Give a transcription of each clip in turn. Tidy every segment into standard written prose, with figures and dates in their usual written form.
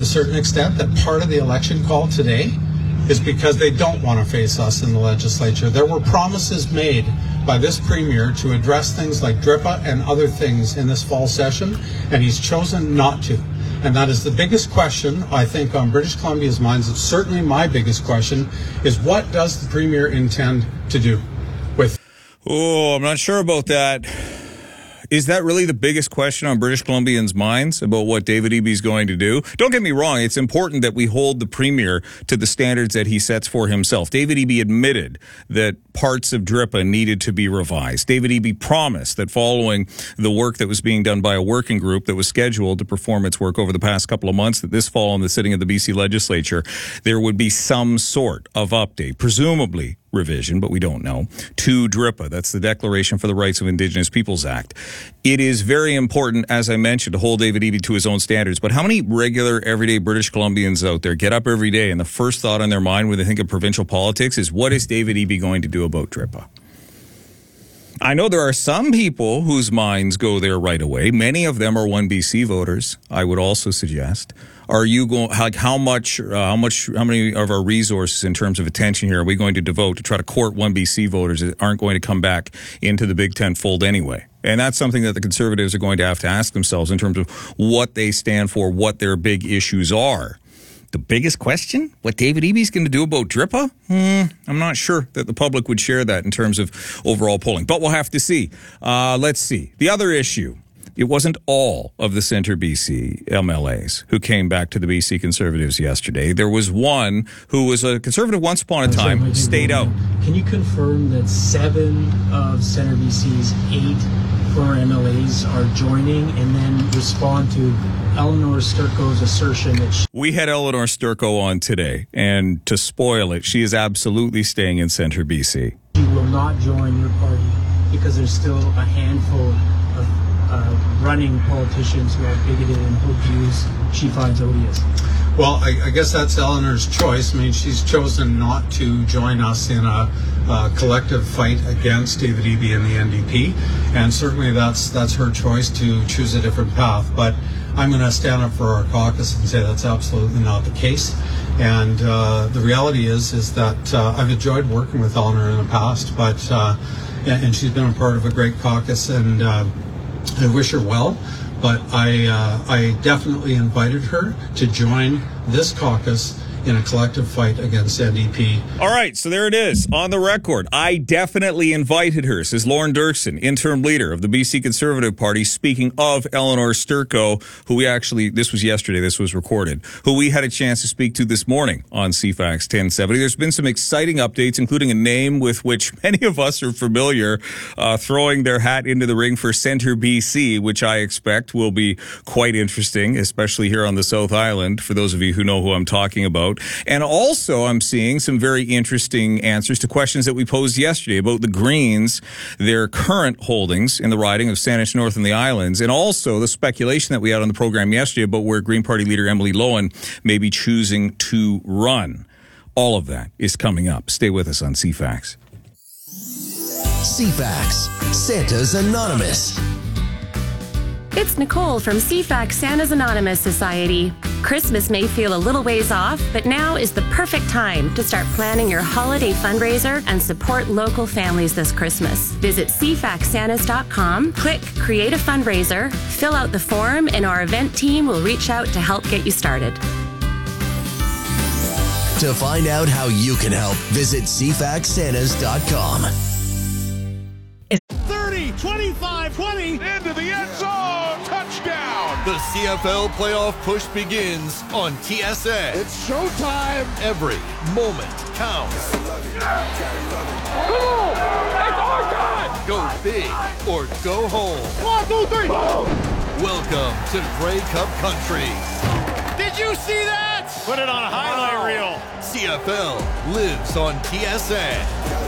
certain extent that part of the election call today is because they don't want to face us in the legislature. There were promises made by this premier to address things like DRIPA and other things in this fall session, and he's chosen not to. And that is the biggest question, I think, on British Columbia's minds. It's certainly my biggest question, is what does the premier intend to do with... Oh, I'm not sure about that. Is that really the biggest question on British Columbians' minds about what David Eby is going to do? Don't get me wrong. It's important that we hold the premier to the standards that he sets for himself. David Eby admitted that parts of DRIPA needed to be revised. David Eby promised that following the work that was being done by a working group that was scheduled to perform its work over the past couple of months, that this fall in the sitting of the BC legislature, there would be some sort of update, presumably revision, but we don't know, to DRIPA. That's the Declaration for the Rights of Indigenous Peoples Act. It is very important, as I mentioned, to hold David Eby to his own standards. But how many regular, everyday British Columbians out there get up every day and the first thought on their mind when they think of provincial politics is, what is David Eby going to do about DRIPA? I know there are some people whose minds go there right away. Many of them are 1BC voters, I would also suggest. Are you going, like, how many of our resources in terms of attention here are we going to devote to try to court 1BC voters that aren't going to come back into the Big Ten fold anyway? And that's something that the Conservatives are going to have to ask themselves in terms of what they stand for, what their big issues are. The biggest question? What David Eby's going to do about DRIPA? I'm not sure that the public would share that in terms of overall polling, but we'll have to see. Let's see. The other issue. It wasn't all of the Centre BC MLAs who came back to the BC Conservatives yesterday. There was one who was a Conservative once upon a time, stayed out. Can you confirm that 7 of Centre BC's 8 former MLAs are joining, and then respond to Eleanor Sturco's assertion that we had Eleanor Sturco on today, and to spoil it, she is absolutely staying in Centre BC. She will not join your party because there's still a handful of running politicians who are bigoted and who views she finds odious. Well, I guess that's Eleanor's choice. I mean, she's chosen not to join us in a collective fight against David Eby and the NDP, and certainly that's her choice to choose a different path. But I'm going to stand up for our caucus and say that's absolutely not the case. And the reality is that I've enjoyed working with Eleanor in the past, but and she's been a part of a great caucus, and I wish her well. But I definitely invited her to join this caucus in a collective fight against NDP. All right, so there it is on the record. I definitely invited her, says Lauren Dirksen, interim leader of the BC Conservative Party, speaking of Eleanor Sturco, who we actually, this was yesterday, this was recorded, who we had a chance to speak to this morning on CFAX 1070. There's been some exciting updates, including a name with which many of us are familiar, throwing their hat into the ring for Centre BC, which I expect will be quite interesting, especially here on the South Island, for those of you who know who I'm talking about. And also, I'm seeing some very interesting answers to questions that we posed yesterday about the Greens, their current holdings in the riding of Saanich North and the Islands, and also the speculation that we had on the program yesterday about where Green Party leader Emily Lohan may be choosing to run. All of that is coming up. Stay with us on CFAX. CFAX, Santa's Anonymous. It's Nicole from CFAX Santa's Anonymous Society. Christmas may feel a little ways off, but now is the perfect time to start planning your holiday fundraiser and support local families this Christmas. Visit cfaxsantas.com, click Create a Fundraiser, fill out the form, and our event team will reach out to help get you started. To find out how you can help, visit cfaxsantas.com. 30, 25, 20, into the end zone, touchdown! The CFL playoff push begins on TSN. It's showtime! Every moment counts. Oh, it's our time! Go big or go home. 1, 2, 3, Welcome to Grey Cup Country. Did you see that? Put it on a highlight reel. CFL lives on TSN.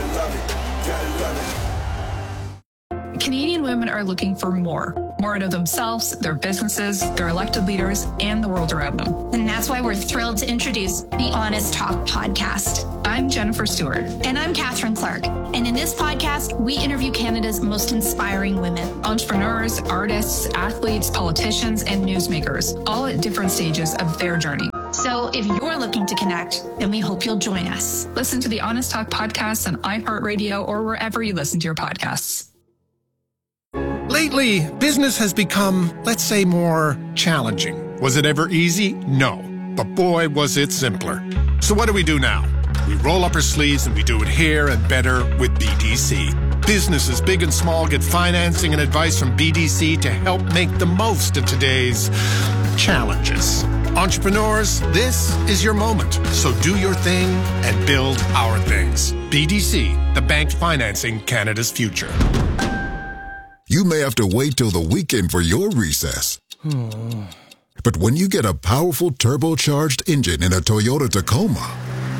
Canadian women are looking for more out of themselves, their businesses, their elected leaders, and the world around them. And that's why we're thrilled to introduce the Honest Talk podcast. I'm Jennifer Stewart. And I'm Catherine Clark. And in this podcast, we interview Canada's most inspiring women. Entrepreneurs, artists, athletes, politicians, and newsmakers, all at different stages of their journey. So if you're looking to connect, then we hope you'll join us. Listen to the Honest Talk podcast on iHeartRadio or wherever you listen to your podcasts. Lately, business has become, let's say, more challenging. Was it ever easy? No. But boy, was it simpler. So what do we do now? We roll up our sleeves and we do it here and better with BDC. Businesses big and small get financing and advice from BDC to help make the most of today's challenges. Entrepreneurs, this is your moment. So do your thing and build our things. BDC, the bank financing Canada's future. You may have to wait till the weekend for your recess. But when you get a powerful turbocharged engine in a Toyota Tacoma,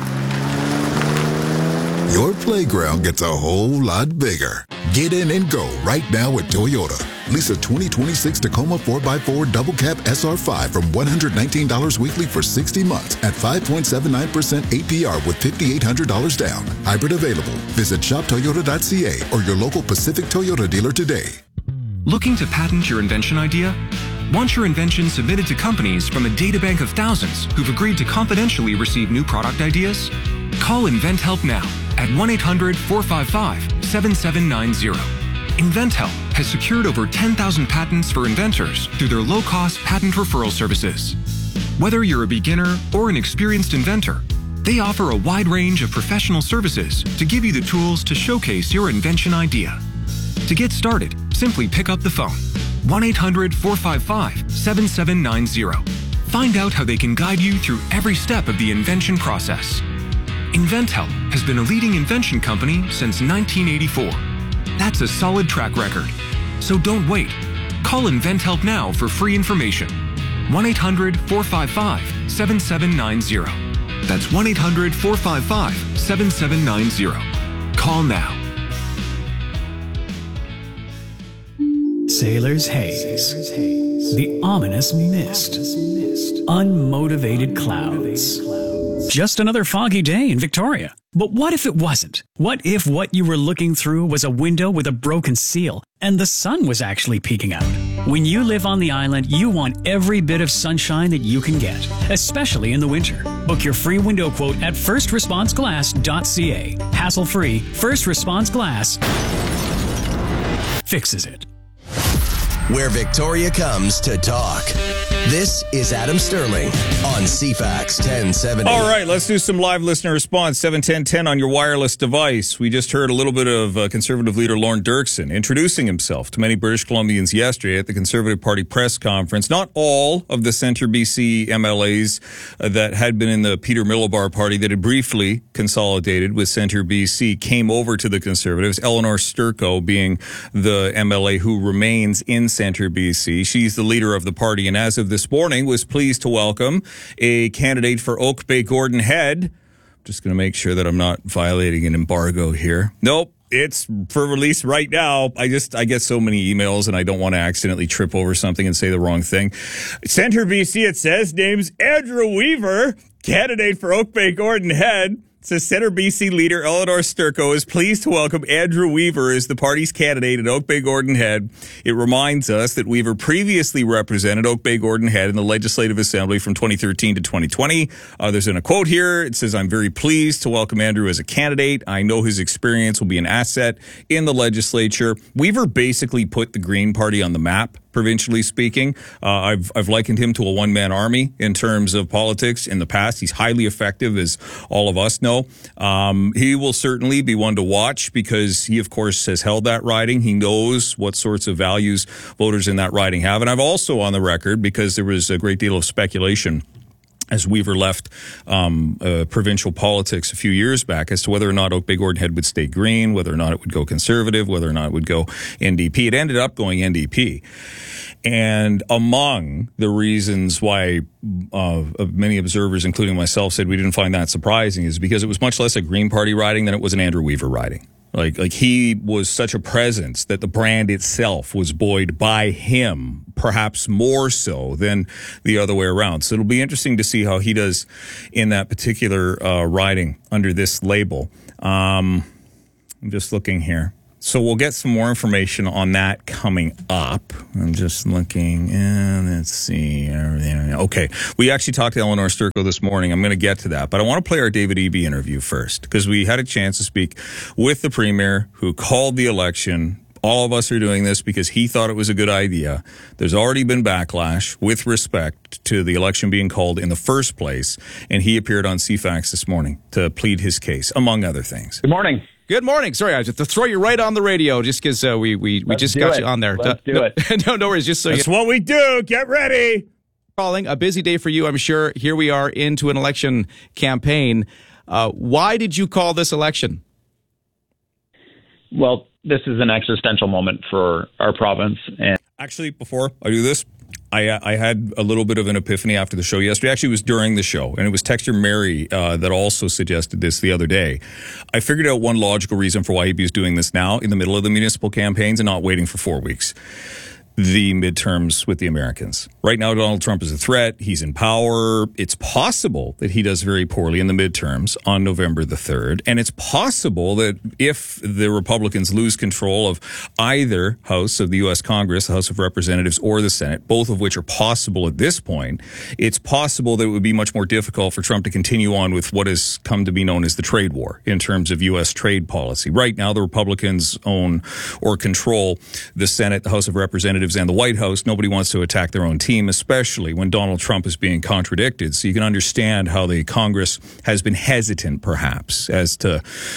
your playground gets a whole lot bigger. Get in and go right now at Toyota. Lease a 2026 Tacoma 4x4 Double Cab SR5 from $119 weekly for 60 months at 5.79% APR with $5,800 down. Hybrid available. Visit shoptoyota.ca or your local Pacific Toyota dealer today. Looking to patent your invention idea? Want your invention submitted to companies from a databank of thousands who've agreed to confidentially receive new product ideas? Call InventHelp now at 1-800-455-7790. InventHelp has secured over 10,000 patents for inventors through their low-cost patent referral services. Whether you're a beginner or an experienced inventor, they offer a wide range of professional services to give you the tools to showcase your invention idea. To get started, simply pick up the phone. 1-800-455-7790. Find out how they can guide you through every step of the invention process. InventHelp has been a leading invention company since 1984. That's a solid track record. So don't wait. Call InventHelp now for free information. 1-800-455-7790. That's 1-800-455-7790. Call now. Sailor's haze, the ominous mist, unmotivated clouds. Just another foggy day in Victoria. But what if it wasn't? What if what you were looking through was a window with a broken seal and the sun was actually peeking out? When you live on the island, you want every bit of sunshine that you can get, especially in the winter. Book your free window quote at firstresponseglass.ca. Hassle-free, First Response Glass fixes it. Where Victoria comes to talk. This is Adam Sterling on CFAX 1070. All right, let's do some live listener response. 71010 on your wireless device. We just heard a little bit of Conservative leader Lorne Dirksen introducing himself to many British Columbians yesterday at the Conservative Party press conference. Not all of the Centre BC MLAs that had been in the Peter Millibar party that had briefly consolidated with Centre BC came over to the Conservatives. Eleanor Sturko being the MLA who remains in Centre BC. She's the leader of the party, and as of this morning was pleased to welcome a candidate for Oak Bay Gordon Head. Just going to make sure that I'm not violating an embargo here. Nope, it's for release right now. I get so many emails and I don't want to accidentally trip over something and say the wrong thing. Centre BC, it says, names Andrew Weaver, candidate for Oak Bay Gordon Head. It says Centre BC leader Eleanor Sturko is pleased to welcome Andrew Weaver as the party's candidate at Oak Bay Gordon Head. It reminds us that Weaver previously represented Oak Bay Gordon Head in the Legislative Assembly from 2013 to 2020. There's a quote here. It says, I'm very pleased to welcome Andrew as a candidate. I know his experience will be an asset in the legislature. Weaver basically put the Green Party on the map, provincially speaking. I've likened him to a one-man army in terms of politics in the past. He's highly effective, as all of us know. He will certainly be one to watch because he, of course, has held that riding. He knows what sorts of values voters in that riding have. And I've also on the record, because there was a great deal of speculation as Weaver left provincial politics a few years back as to whether or not Oak Bay Gordon Head would stay Green, whether or not it would go Conservative, whether or not it would go NDP. It ended up going NDP. And among the reasons why many observers, including myself, said we didn't find that surprising is because it was much less a Green Party riding than it was an Andrew Weaver riding. Like he was such a presence that the brand itself was buoyed by him, perhaps more so than the other way around. So it'll be interesting to see how he does in that particular riding under this label. I'm just looking here. So we'll get some more information on that coming up. I'm just looking, and let's see. Okay, we actually talked to Eleanor Sturko this morning. I'm going to get to that, but I want to play our David Eby interview first, because we had a chance to speak with the Premier who called the election. All of us are doing this because he thought it was a good idea. There's already been backlash with respect to the election being called in the first place, and he appeared on CFAX this morning to plead his case, among other things. Good morning. Good morning. Sorry, I was to throw you right on the radio just because we just got you on there. Let's do it. No worries. Just so that's what we do. Get ready. Calling a busy day for you, I'm sure. Here we are into an election campaign. Why did you call this election? Well, this is an existential moment for our province. And actually, before I do this, I had a little bit of an epiphany after the show yesterday. Actually, it was during the show, and it was Texter Mary that also suggested this the other day. I figured out one logical reason for why Eby is doing this now in the middle of the municipal campaigns and not waiting for 4 weeks. The midterms with the Americans. Right now, Donald Trump is a threat. He's in power. It's possible that he does very poorly in the midterms on November the 3rd. And it's possible that if the Republicans lose control of either house of the U.S. Congress, the House of Representatives, or the Senate, both of which are possible at this point, it's possible that it would be much more difficult for Trump to continue on with what has come to be known as the trade war in terms of U.S. trade policy. Right now, the Republicans own or control the Senate, the House of Representatives, and the White House. Nobody wants to attack their own team, especially when Donald Trump is being contradicted. So you can understand how the Congress has been hesitant, perhaps, as to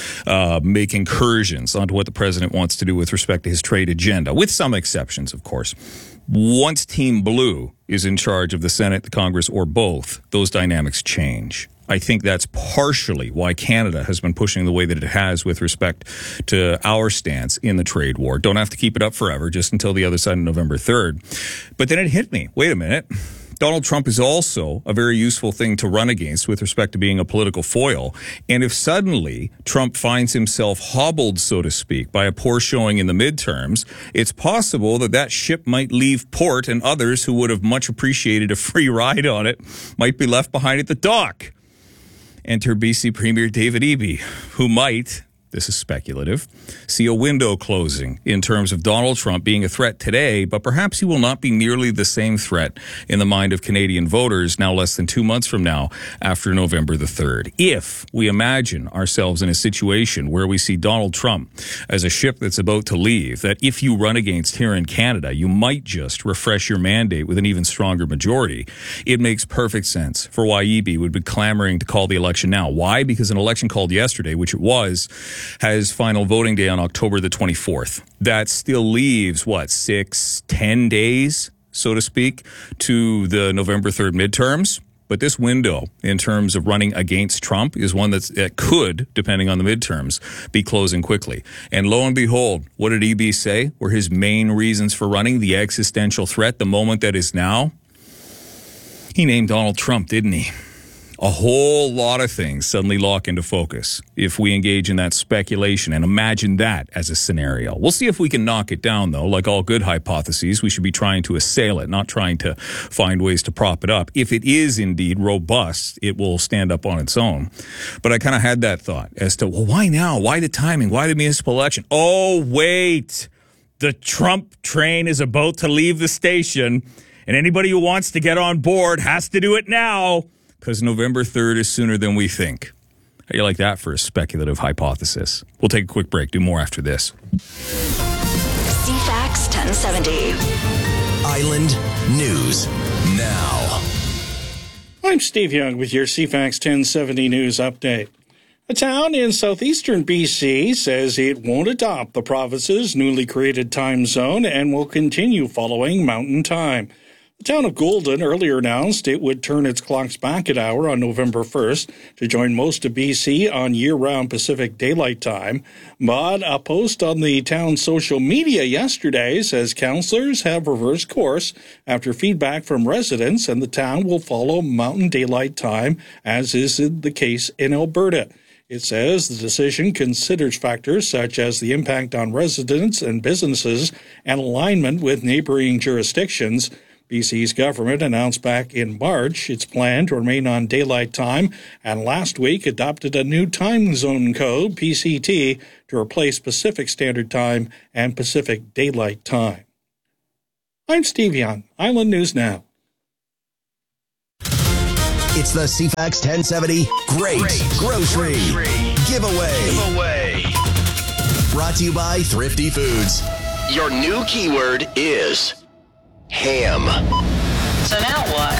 make incursions onto what the president wants to do with respect to his trade agenda, with some exceptions, of course. Once Team Blue is in charge of the Senate, the Congress, or both, those dynamics change. I think that's partially why Canada has been pushing the way that it has with respect to our stance in the trade war. Don't have to keep it up forever, just until the other side of November 3rd. But then it hit me. Wait a minute. Donald Trump is also a very useful thing to run against with respect to being a political foil. And if suddenly Trump finds himself hobbled, so to speak, by a poor showing in the midterms, it's possible that that ship might leave port and others who would have much appreciated a free ride on it might be left behind at the dock. Enter BC Premier David Eby, who might, this is speculative, see a window closing in terms of Donald Trump being a threat today, but perhaps he will not be nearly the same threat in the mind of Canadian voters now less than 2 months from now after November the 3rd. If we imagine ourselves in a situation where we see Donald Trump as a ship that's about to leave, that if you run against here in Canada, you might just refresh your mandate with an even stronger majority, it makes perfect sense for why Eby would be clamoring to call the election now. Why? Because an election called yesterday, which it was, has final voting day on October the 24th. That still leaves, 10 days, so to speak, to the November 3rd midterms. But this window, in terms of running against Trump, is one that could, depending on the midterms, be closing quickly. And lo and behold, what did Eby say were his main reasons for running? The existential threat, the moment that is now? He named Donald Trump, didn't he? A whole lot of things suddenly lock into focus if we engage in that speculation and imagine that as a scenario. We'll see if we can knock it down, though. Like all good hypotheses, we should be trying to assail it, not trying to find ways to prop it up. If it is indeed robust, it will stand up on its own. But I kind of had that thought as to, well, why now? Why the timing? Why the municipal election? Oh, wait. The Trump train is about to leave the station, and anybody who wants to get on board has to do it now. Because November 3rd is sooner than we think. How do you like that for a speculative hypothesis? We'll take a quick break. Do more after this. CFAX 1070. Island News Now. I'm Steve Young with your CFAX 1070 News Update. A town in southeastern BC says it won't adopt the province's newly created time zone and will continue following Mountain Time. The town of Golden earlier announced it would turn its clocks back an hour on November 1st to join most of BC on year-round Pacific Daylight Time. But a post on the town's social media yesterday says councillors have reversed course after feedback from residents, and the town will follow Mountain Daylight Time, as is the case in Alberta. It says the decision considers factors such as the impact on residents and businesses and alignment with neighboring jurisdictions. BC's government announced back in March its plan to remain on daylight time, and last week adopted a new time zone code, PCT, to replace Pacific Standard Time and Pacific Daylight Time. I'm Steve Young, Island News Now. It's the CFAX 1070 Great Grocery Giveaway. Brought to you by Thrifty Foods. Your new keyword is ham. So now what?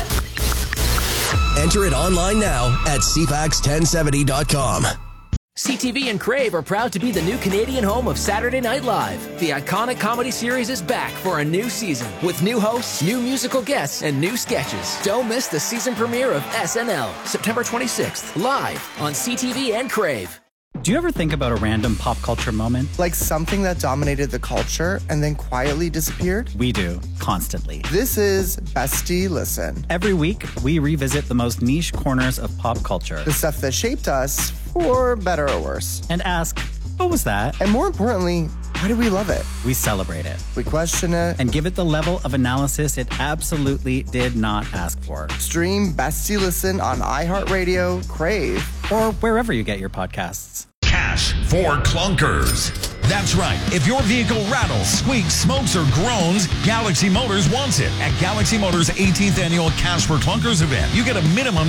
Enter it online now at CFAX1070.com. CTV and Crave are proud to be the new Canadian home of Saturday Night Live. The iconic comedy series is back for a new season with new hosts, new musical guests, and new sketches. Don't miss the season premiere of SNL, September 26th, live on CTV and Crave. Do you ever think about a random pop culture moment? Like something that dominated the culture and then quietly disappeared? We do, constantly. This is Bestie Listen. Every week, we revisit the most niche corners of pop culture. The stuff that shaped us, for better or worse. And ask, what was that? And more importantly, why do we love it? We celebrate it. We question it. And give it the level of analysis it absolutely did not ask for. Stream Bestie Listen on iHeartRadio, Crave, or wherever you get your podcasts. Cash for clunkers. That's right. If your vehicle rattles, squeaks, smokes, or groans, Galaxy Motors wants it. At Galaxy Motors' 18th annual Cash for Clunkers event, you get a minimum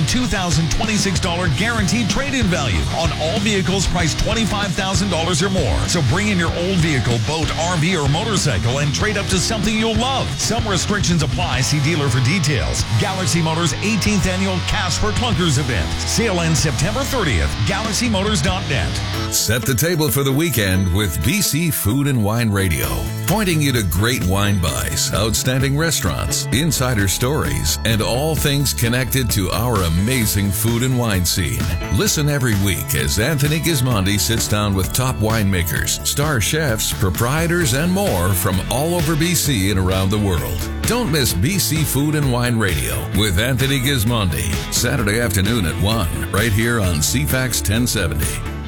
$2,026 guaranteed trade-in value on all vehicles priced $25,000 or more. So bring in your old vehicle, boat, RV, or motorcycle and trade up to something you'll love. Some restrictions apply. See dealer for details. Galaxy Motors' 18th annual Cash for Clunkers event. Sale ends September 30th. GalaxyMotors.net. Set the table for the weekend with BC Food and Wine Radio, pointing you to great wine buys, outstanding restaurants, insider stories, and all things connected to our amazing food and wine scene. Listen every week as Anthony Gismondi sits down with top winemakers, star chefs, proprietors, and more from all over BC and around the world. Don't miss BC Food and Wine Radio with Anthony Gismondi, Saturday afternoon at 1, right here on CFAX 1070.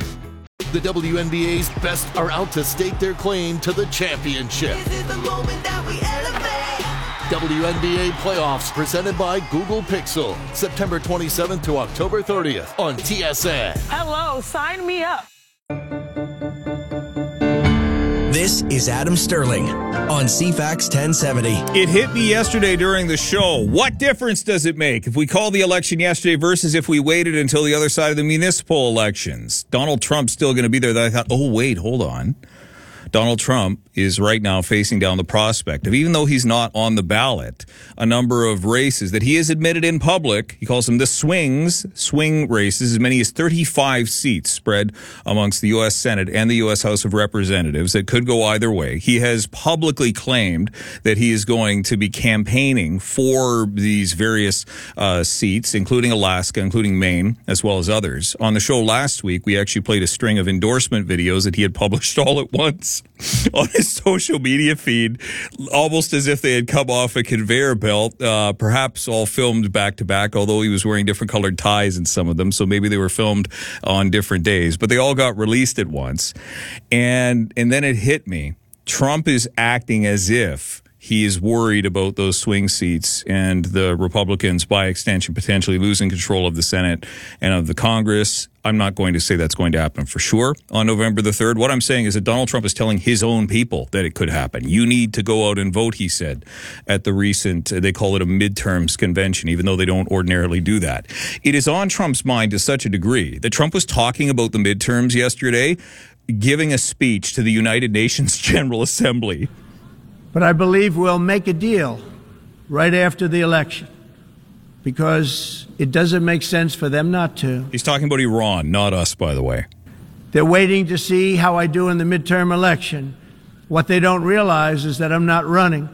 The WNBA's best are out to stake their claim to the championship. This is the moment that we elevate. WNBA playoffs presented by Google Pixel. September 27th to October 30th on TSN. Hello, sign me up. This is Adam Sterling on CFAX 1070. It hit me yesterday during the show. What difference does it make if we call the election yesterday versus if we waited until the other side of the municipal elections? Donald Trump's still going to be there. I thought, oh, wait, hold on. Donald Trump is right now facing down the prospect of, even though he's not on the ballot, a number of races that he has admitted in public. He calls them the swing races, as many as 35 seats spread amongst the U.S. Senate and the U.S. House of Representatives that could go either way. He has publicly claimed that he is going to be campaigning for these various seats, including Alaska, including Maine, as well as others. On the show last week, we actually played a string of endorsement videos that he had published all at once on his social media feed, almost as if they had come off a conveyor belt, perhaps all filmed back to back, although he was wearing different colored ties in some of them, so maybe they were filmed on different days, but they all got released at once. And then it hit me. Trump is acting as if he is worried about those swing seats and the Republicans, by extension, potentially losing control of the Senate and of the Congress. I'm not going to say that's going to happen for sure on November the 3rd. What I'm saying is that Donald Trump is telling his own people that it could happen. You need to go out and vote, he said, at the recent, they call it a midterms convention, even though they don't ordinarily do that. It is on Trump's mind to such a degree that Trump was talking about the midterms yesterday, giving a speech to the United Nations General Assembly. But I believe we'll make a deal right after the election, because it doesn't make sense for them not to. He's talking about Iran, not us, by the way. They're waiting to see how I do in the midterm election. What they don't realize is that I'm not running.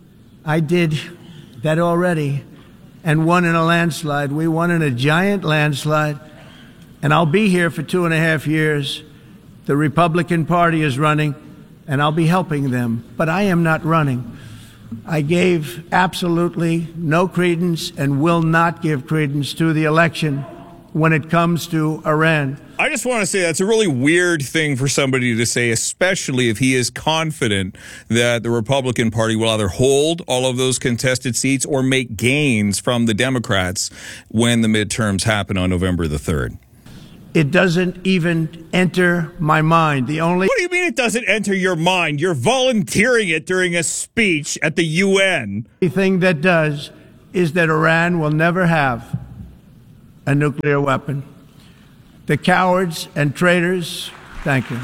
I did that already and won in a landslide. We won in a giant landslide, and I'll be here for 2.5 years. The Republican Party is running, and I'll be helping them, but I am not running. I gave absolutely no credence and will not give credence to the election when it comes to Iran. I just want to say that's a really weird thing for somebody to say, especially if he is confident that the Republican Party will either hold all of those contested seats or make gains from the Democrats when the midterms happen on November the 3rd. It doesn't even enter my mind. What do you mean it doesn't enter your mind? You're volunteering it during a speech at the UN. The thing that does is that Iran will never have a nuclear weapon. The cowards and traitors, thank you.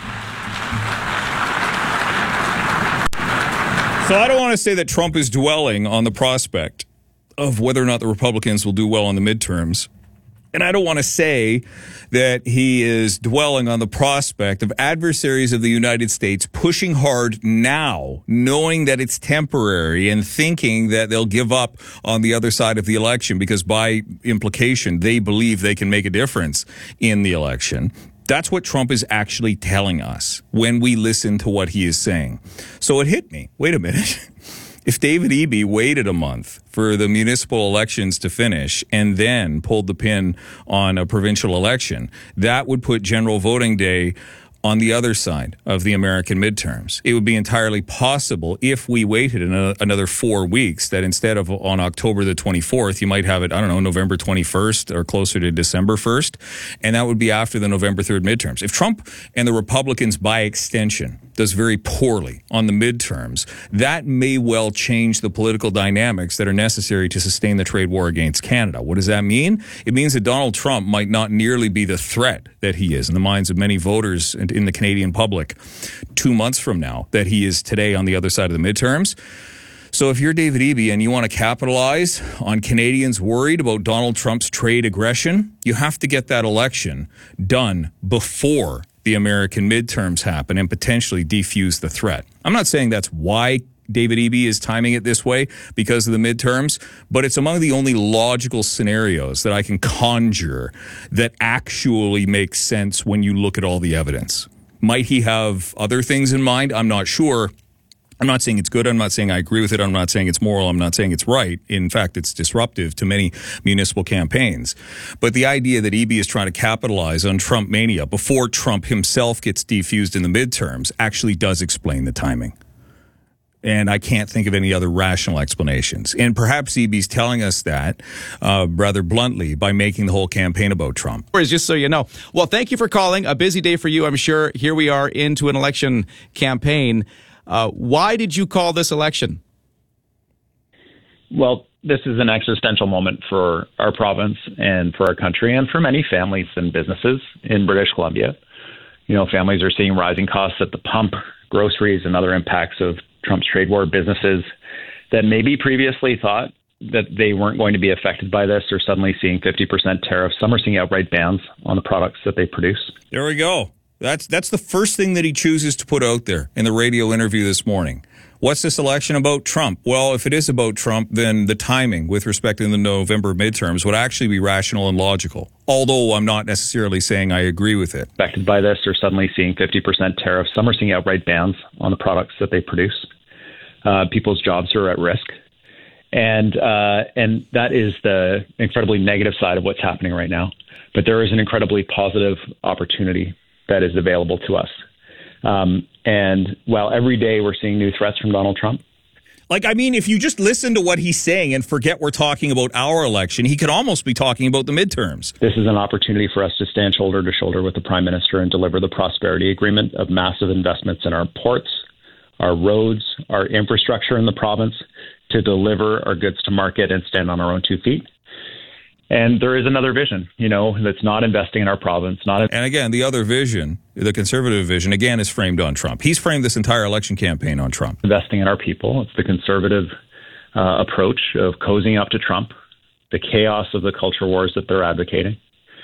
So I don't want to say that Trump is dwelling on the prospect of whether or not the Republicans will do well on the midterms. And I don't want to say that he is dwelling on the prospect of adversaries of the United States pushing hard now, knowing that it's temporary and thinking that they'll give up on the other side of the election because by implication, they believe they can make a difference in the election. That's what Trump is actually telling us when we listen to what he is saying. So it hit me. Wait a minute. If David Eby waited a month for the municipal elections to finish and then pulled the pin on a provincial election, that would put general voting day on the other side of the American midterms. It would be entirely possible if we waited another 4 weeks that instead of on October the 24th, you might have it, November 21st or closer to December 1st. And that would be after the November 3rd midterms. If Trump and the Republicans by extension does very poorly on the midterms, that may well change the political dynamics that are necessary to sustain the trade war against Canada. What does that mean? It means that Donald Trump might not nearly be the threat that he is in the minds of many voters and in the Canadian public 2 months from now that he is today on the other side of the midterms. So if you're David Eby and you want to capitalize on Canadians worried about Donald Trump's trade aggression, you have to get that election done before the American midterms happen and potentially defuse the threat. I'm not saying that's why David Eby is timing it this way because of the midterms, but it's among the only logical scenarios that I can conjure that actually makes sense when you look at all the evidence. Might he have other things in mind? I'm not sure. I'm not saying it's good. I'm not saying I agree with it. I'm not saying it's moral. I'm not saying it's right. In fact, it's disruptive to many municipal campaigns. But the idea that Eby is trying to capitalize on Trump mania before Trump himself gets defused in the midterms actually does explain the timing. And I can't think of any other rational explanations. And perhaps Eby's telling us that rather bluntly by making the whole campaign about Trump. Just so you know. Well, thank you for calling. A busy day for you, I'm sure. Here we are into an election campaign. Why did you call this election? Well, this is an existential moment for our province and for our country and for many families and businesses in British Columbia. You know, families are seeing rising costs at the pump, groceries, and other impacts of Trump's trade war. Businesses that maybe previously thought that they weren't going to be affected by this are suddenly seeing 50% tariffs. Some are seeing outright bans on the products that they produce. There we go. That's the first thing that he chooses to put out there in the radio interview this morning. What's this election about? Trump. Well, if it is about Trump, then the timing with respect to the November midterms would actually be rational and logical, although I'm not necessarily saying I agree with it. Affected by this are suddenly seeing 50% tariffs. Some are seeing outright bans on the products that they produce. People's jobs are at risk. And that is the incredibly negative side of what's happening right now. But there is an incredibly positive opportunity that is available to us. And while every day we're seeing new threats from Donald Trump. If you just listen to what he's saying and forget we're talking about our election, he could almost be talking about the midterms. This is an opportunity for us to stand shoulder to shoulder with the Prime Minister and deliver the prosperity agreement of massive investments in our ports, our roads, our infrastructure in the province, to deliver our goods to market and stand on our own 2 feet. And there is another vision, that's not investing in our province. And again, the other vision, the conservative vision, again, is framed on Trump. He's framed this entire election campaign on Trump. Investing in our people. It's the conservative approach of cozying up to Trump, the chaos of the culture wars that they're advocating,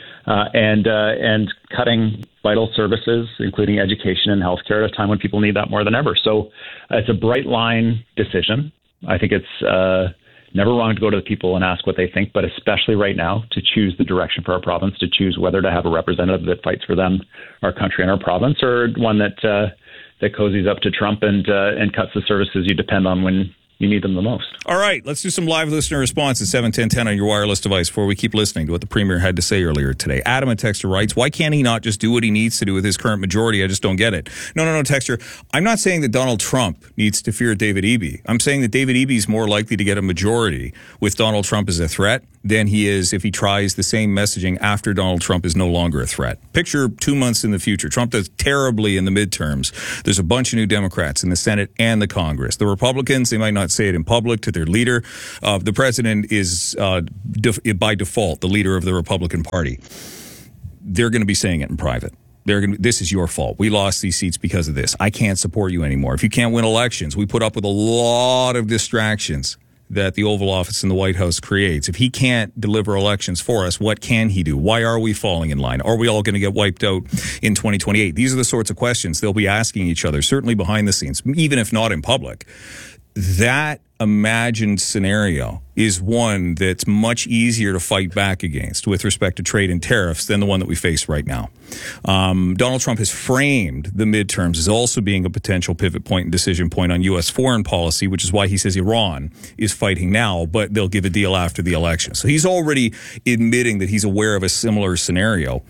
and cutting vital services, including education and healthcare, at a time when people need that more than ever. So it's a bright line decision. I think it's never wrong to go to the people and ask what they think, but especially right now to choose the direction for our province, to choose whether to have a representative that fights for them, our country and our province, or one that cozies up to Trump and cuts the services you depend on when you need them the most. All right, let's do some live listener response at 71010 on your wireless device before we keep listening to what the Premier had to say earlier today. Adam, a texter, writes, why can't he not just do what he needs to do with his current majority? I just don't get it. No, texter. I'm not saying that Donald Trump needs to fear David Eby. I'm saying that David Eby is more likely to get a majority with Donald Trump as a threat than he is if he tries the same messaging after Donald Trump is no longer a threat. Picture 2 months in the future. Trump does terribly in the midterms. There's a bunch of new Democrats in the Senate and the Congress. The Republicans, they might not say it in public to their leader. The president is, by default, the leader of the Republican Party. They're going to be saying it in private. This is your fault. We lost these seats because of this. I can't support you anymore. If you can't win elections, we put up with a lot of distractions that the Oval Office and the White House creates. If he can't deliver elections for us, what can he do? Why are we falling in line? Are we all going to get wiped out in 2028? These are the sorts of questions they'll be asking each other, certainly behind the scenes, even if not in public. That imagined scenario is one that's much easier to fight back against with respect to trade and tariffs than the one that we face right now. Donald Trump has framed the midterms as also being a potential pivot point and decision point on U.S. foreign policy, which is why he says Iran is fighting now, but they'll give a deal after the election. So he's already admitting that he's aware of a similar scenario.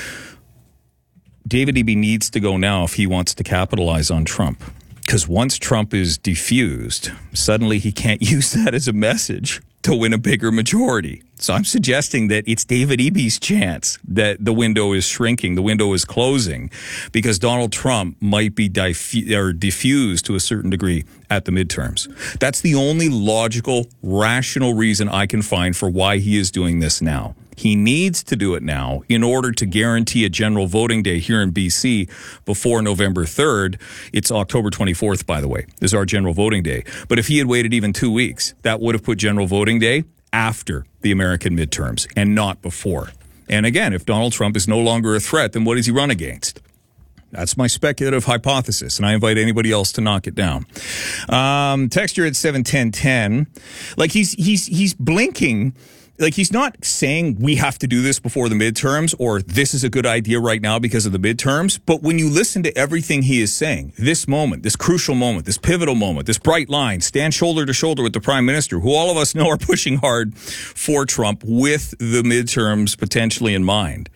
David Eby needs to go now if he wants to capitalize on Trump. Because once Trump is defused, suddenly he can't use that as a message to win a bigger majority. So I'm suggesting that it's David Eby's chance that the window is shrinking, the window is closing, because Donald Trump might be diffused to a certain degree at the midterms. That's the only logical, rational reason I can find for why he is doing this now. He needs to do it now in order to guarantee a general voting day here in BC before November 3rd. It's October 24th, by the way, is our general voting day. But if he had waited even 2 weeks, that would have put general voting day after the American midterms and not before. And again, if Donald Trump is no longer a threat, then what does he run against? That's my speculative hypothesis, and I invite anybody else to knock it down. Texture at 71010, like he's blinking. Like, he's not saying we have to do this before the midterms or this is a good idea right now because of the midterms. But when you listen to everything he is saying, this moment, this crucial moment, this pivotal moment, this bright line, stand shoulder to shoulder with the prime minister, who all of us know are pushing hard for Trump with the midterms potentially in mind.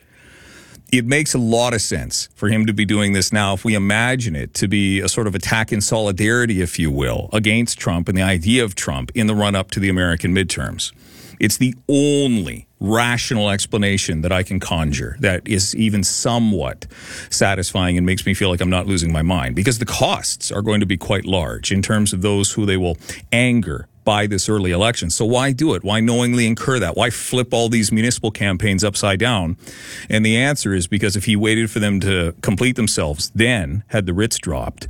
It makes a lot of sense for him to be doing this now if we imagine it to be a sort of attack in solidarity, if you will, against Trump and the idea of Trump in the run-up to the American midterms. It's the only rational explanation that I can conjure that is even somewhat satisfying and makes me feel like I'm not losing my mind, because the costs are going to be quite large in terms of those who they will anger by this early election. So why do it? Why knowingly incur that? Why flip all these municipal campaigns upside down? And the answer is because if he waited for them to complete themselves, then had the writs dropped,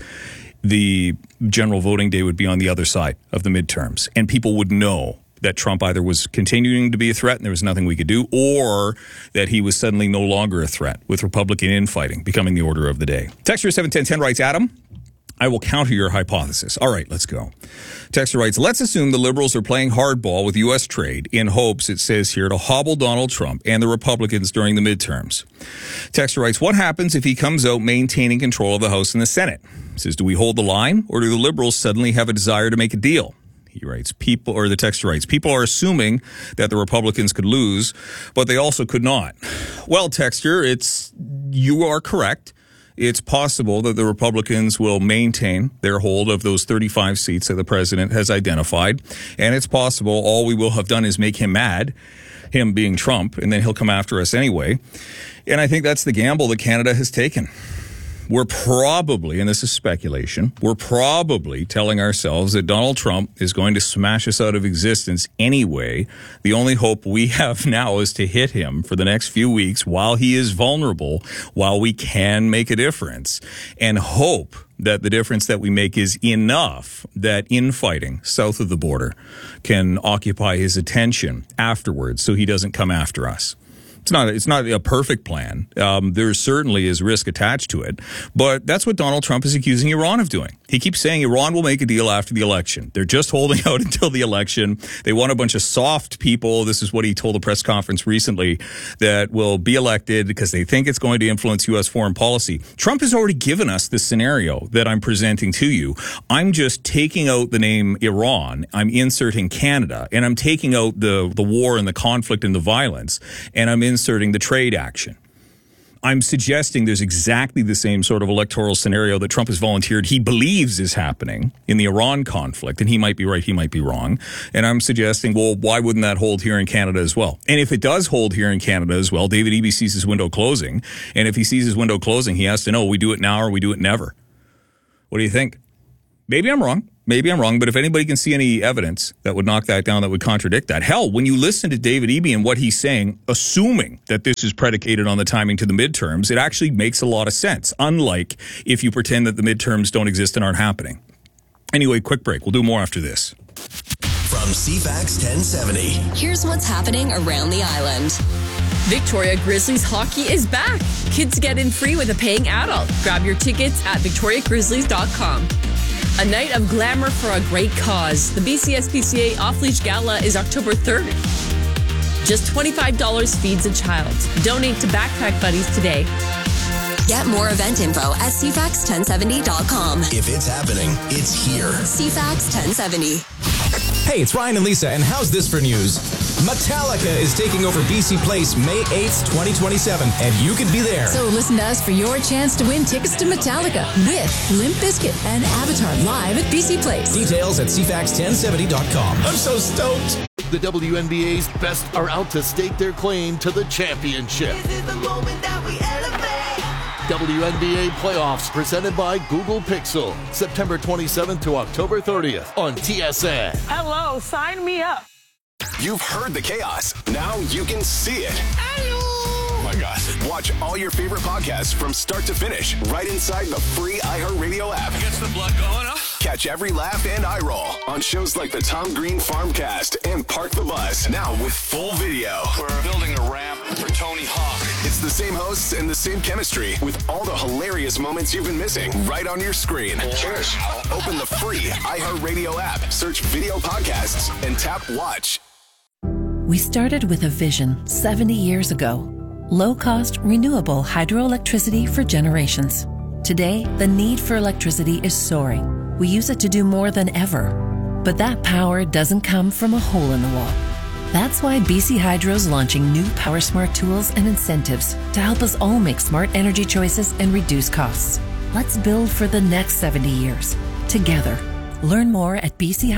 the general voting day would be on the other side of the midterms, and people would know that Trump either was continuing to be a threat and there was nothing we could do, or that he was suddenly no longer a threat, with Republican infighting becoming the order of the day. Texter 71010 writes, Adam, I will counter your hypothesis. All right, let's go. Texter writes, let's assume the Liberals are playing hardball with U.S. trade in hopes, it says here, to hobble Donald Trump and the Republicans during the midterms. Texter writes, what happens if he comes out maintaining control of the House and the Senate? He says, do we hold the line, or do the Liberals suddenly have a desire to make a deal? He writes, the texter writes, people are assuming that the Republicans could lose, but they also could not. Well, texter, you are correct. It's possible that the Republicans will maintain their hold of those 35 seats that the president has identified. And it's possible all we will have done is make him mad, him being Trump, and then he'll come after us anyway. And I think that's the gamble that Canada has taken. We're probably, and this is speculation, we're probably telling ourselves that Donald Trump is going to smash us out of existence anyway. The only hope we have now is to hit him for the next few weeks while he is vulnerable, while we can make a difference, and hope that the difference that we make is enough that infighting south of the border can occupy his attention afterwards so he doesn't come after us. It's not a perfect plan. There certainly is risk attached to it, but that's what Donald Trump is accusing Iran of doing. He keeps saying Iran will make a deal after the election. They're just holding out until the election. They want a bunch of soft people. This is what he told a press conference recently, that will be elected because they think it's going to influence U.S. foreign policy. Trump has already given us the scenario that I'm presenting to you. I'm just taking out the name Iran. I'm inserting Canada, and I'm taking out the war and the conflict and the violence, and I'm inserting the trade action. I'm suggesting there's exactly the same sort of electoral scenario that Trump has volunteered he believes is happening in the Iran conflict, and he might be right, he might be wrong. And I'm suggesting, well, why wouldn't that hold here in Canada as well? And if it does hold here in Canada as well, David Eby sees his window closing, and if he sees his window closing, he has to know, we do it now or we do it never. What do you think? Maybe I'm wrong. But if anybody can see any evidence that would knock that down, that would contradict that. Hell, when you listen to David Eby and what he's saying, assuming that this is predicated on the timing to the midterms, it actually makes a lot of sense, unlike if you pretend that the midterms don't exist and aren't happening. Anyway, quick break. We'll do more after this. From CFAX 1070. Here's what's happening around the island. Victoria Grizzlies hockey is back. Kids get in free with a paying adult. Grab your tickets at victoriagrizzlies.com. A night of glamour for a great cause. The BCSPCA Off-Leash Gala is October 3rd. Just $25 feeds a child. Donate to Backpack Buddies today. Get more event info at CFAX1070.com. If it's happening, it's here. CFAX 1070. Hey, it's Ryan and Lisa, and how's this for news? Metallica is taking over BC Place May 8th, 2027, and you could be there. So listen to us for your chance to win tickets to Metallica with Limp Bizkit and Avatar live at BC Place. Details at CFAX1070.com. I'm so stoked. The WNBA's best are out to stake their claim to the championship. This is the moment that we elevate. WNBA playoffs presented by Google Pixel. September 27th to October 30th on TSN. Hello, sign me up. You've heard the chaos. Now you can see it. Hello. Oh my gosh. Watch all your favorite podcasts from start to finish right inside the free iHeartRadio app. Gets the blood going, huh? Catch every laugh and eye roll on shows like the Tom Green Farmcast and Park the Bus. Now with full video. We're building a ramp for Tony Hawk. It's the same hosts and the same chemistry with all the hilarious moments you've been missing right on your screen. Cheers. Open the free iHeartRadio app, search video podcasts, and tap watch. We started with a vision 70 years ago. Low-cost, renewable hydroelectricity for generations. Today, the need for electricity is soaring. We use it to do more than ever. But that power doesn't come from a hole in the wall. That's why BC Hydro's launching new PowerSmart tools and incentives to help us all make smart energy choices and reduce costs. Let's build for the next 70 years. Together. Learn more at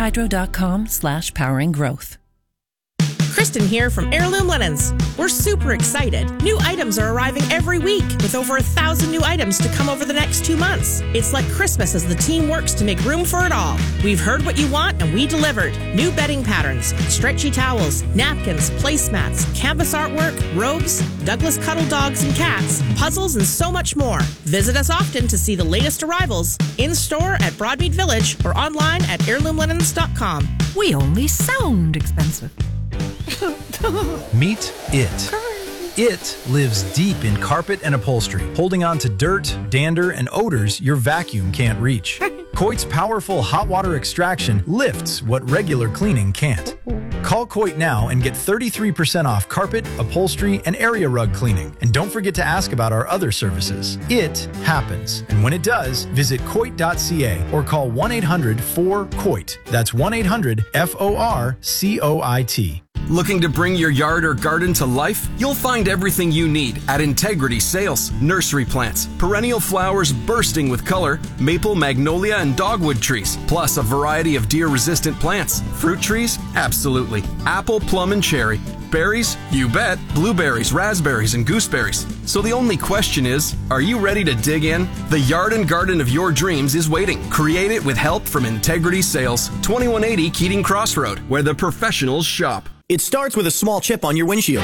bchodro.com/poweringgrowth. Kristen here from Heirloom Linens. We're super excited. New items are arriving every week with over 1,000 new items to come over the next 2 months. It's like Christmas as the team works to make room for it all. We've heard what you want and we delivered. New bedding patterns, stretchy towels, napkins, placemats, canvas artwork, robes, Douglas cuddle dogs and cats, puzzles, and so much more. Visit us often to see the latest arrivals in store at Broadmead Village or online at heirloomlinens.com. We only sound expensive. Meet it. It lives deep in carpet and upholstery, holding on to dirt, dander, and odors your vacuum can't reach. Coit's powerful hot water extraction lifts what regular cleaning can't. Call Coit now and get 33% off carpet, upholstery, and area rug cleaning. And don't forget to ask about our other services. It happens. And when it does, visit Coit.ca or call 1-800-4COIT. That's 1-800-FORCOIT. Looking to bring your yard or garden to life? You'll find everything you need at Integrity Sales. Nursery plants, perennial flowers bursting with color, maple, magnolia, and dogwood trees, plus a variety of deer-resistant plants. Fruit trees? Absolutely. Apple, plum, and cherry. Berries? You bet. Blueberries, raspberries, and gooseberries. So the only question is, are you ready to dig in? The yard and garden of your dreams is waiting. Create it with help from Integrity Sales. 2180 Keating Crossroad, where the professionals shop. It starts with a small chip on your windshield.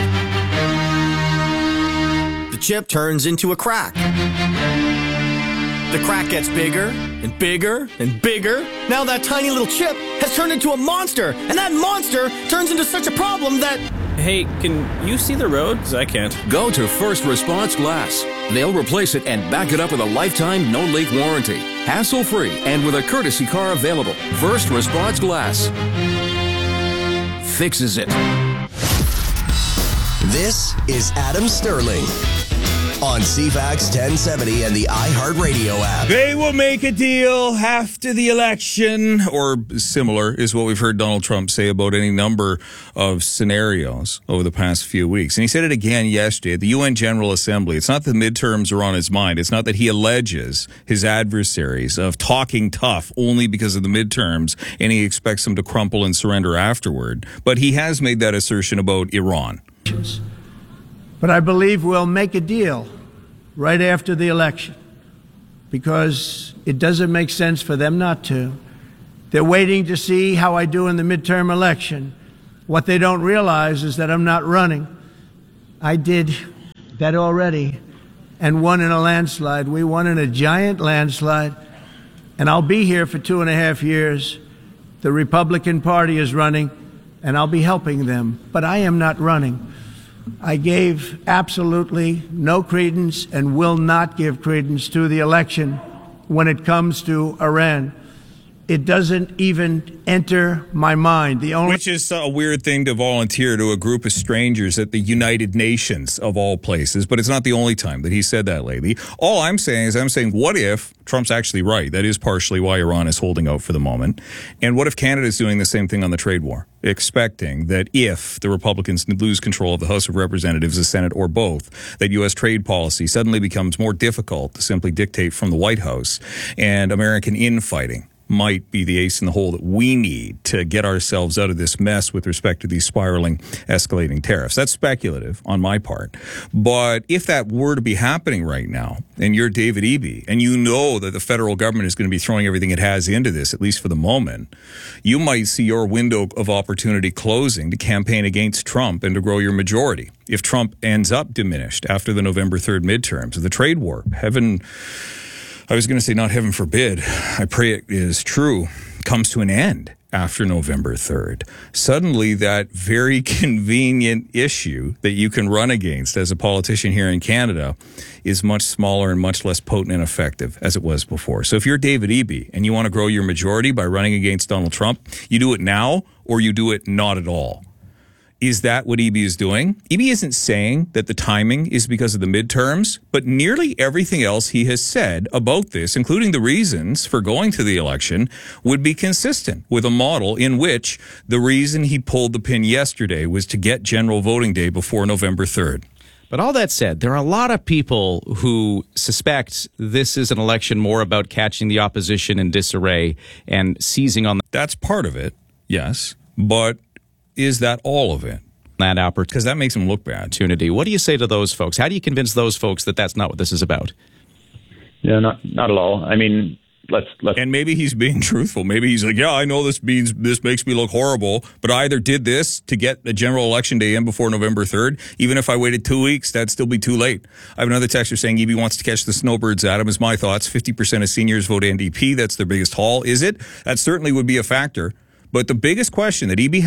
The chip turns into a crack. The crack gets bigger and bigger and bigger. Now that tiny little chip has turned into a monster, and that monster turns into such a problem that Hey, can you see the road? Because I can't. Go to First Response Glass. They'll replace it and back it up with a lifetime no-leak warranty. Hassle-free and with a courtesy car available. First Response Glass fixes it. This is Adam Sterling on CFAX 1070 and the iHeartRadio app. They will make a deal after the election, or similar is what we've heard Donald Trump say about any number of scenarios over the past few weeks. And he said it again yesterday at the UN General Assembly. It's not the midterms are on his mind. It's not that he alleges his adversaries of talking tough only because of the midterms and he expects them to crumple and surrender afterward. But he has made that assertion about Iran. But I believe we'll make a deal right after the election because it doesn't make sense for them not to. They're waiting to see how I do in the midterm election. What they don't realize is that I'm not running. I did that already and won in a landslide. We won in a giant landslide, and I'll be here for 2.5 years. The Republican Party is running, and I'll be helping them, but I am not running. I gave absolutely no credence and will not give credence to the election when it comes to Iran. It doesn't even enter my mind. Which is a weird thing to volunteer to a group of strangers at the United Nations of all places, but it's not the only time that he said that lately. All I'm saying is what if Trump's actually right? That is partially why Iran is holding out for the moment. And what if Canada's doing the same thing on the trade war, expecting that if the Republicans lose control of the House of Representatives, the Senate, or both, that U.S. trade policy suddenly becomes more difficult to simply dictate from the White House, and American infighting might be the ace in the hole that we need to get ourselves out of this mess with respect to these spiraling, escalating tariffs. That's speculative on my part. But if that were to be happening right now, and you're David Eby, and you know that the federal government is going to be throwing everything it has into this, at least for the moment, you might see your window of opportunity closing to campaign against Trump and to grow your majority. If Trump ends up diminished after the November 3rd midterms, the trade war, I was going to say not heaven forbid, I pray it is true, comes to an end after November 3rd. Suddenly that very convenient issue that you can run against as a politician here in Canada is much smaller and much less potent and effective as it was before. So if you're David Eby and you want to grow your majority by running against Donald Trump, you do it now or you do it not at all. Is that what Eby is doing? Eby isn't saying that the timing is because of the midterms, but nearly everything else he has said about this, including the reasons for going to the election, would be consistent with a model in which the reason he pulled the pin yesterday was to get general voting day before November 3rd. But all that said, there are a lot of people who suspect this is an election more about catching the opposition in disarray and seizing on That's part of it, yes, but is that all of it? That opportunity, because that makes them look bad. What do you say to those folks? How do you convince those folks that that's not what this is about? Yeah, not at all. I mean, let's. And maybe he's being truthful. Maybe he's like, yeah, I know this makes me look horrible, but I either did this to get the general election day in before November 3rd. Even if I waited 2 weeks, that'd still be too late. I have another texter saying Eby wants to catch the snowbirds. Adam, is my thoughts. 50% of seniors vote NDP. That's their biggest haul. Is it? That certainly would be a factor. But the biggest question that Eby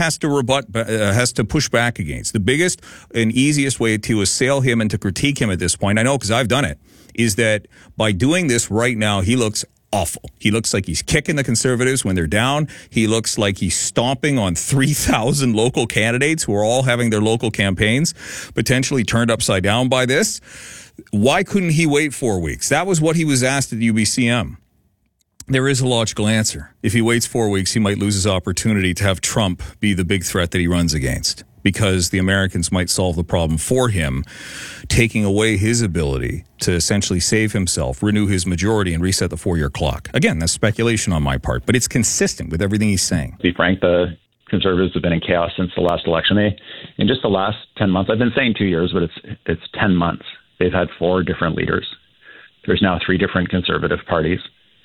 has to push back against, the biggest and easiest way to assail him and to critique him at this point, I know because I've done it, is that by doing this right now, he looks awful. He looks like he's kicking the Conservatives when they're down. He looks like he's stomping on 3,000 local candidates who are all having their local campaigns potentially turned upside down by this. Why couldn't he wait 4 weeks? That was what he was asked at UBCM. There is a logical answer. If he waits 4 weeks, he might lose his opportunity to have Trump be the big threat that he runs against, because the Americans might solve the problem for him, taking away his ability to essentially save himself, renew his majority, and reset the 4-year clock. Again, that's speculation on my part, but it's consistent with everything he's saying. To be frank, the Conservatives have been in chaos since the last election. In just the last 10 months, I've been saying 2 years, but it's 10 months. They've had 4 different leaders. There's now 3 different Conservative parties.